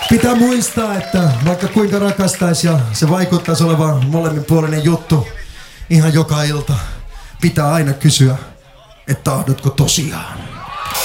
Pitää muistaa, että vaikka kuinka rakastaisi ja se vaikuttaisi olevan molemminpuolinen juttu ihan joka ilta, pitää aina kysyä, että tahdotko tosiaan.